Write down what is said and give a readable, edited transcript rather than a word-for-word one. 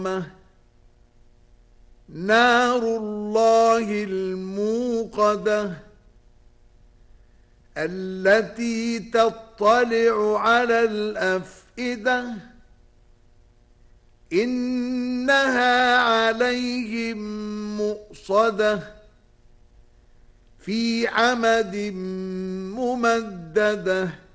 نار الله الموقدة التي تطلع على الأفئدة إنها عليهم مؤصدة في عمد ممددة